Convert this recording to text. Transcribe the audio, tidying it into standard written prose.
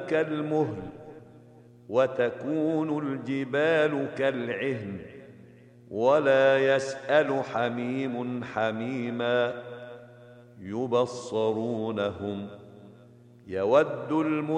كالمهل وتكون الجبال كالعهن ولا يسأل حميم حميما يبصرونهم يود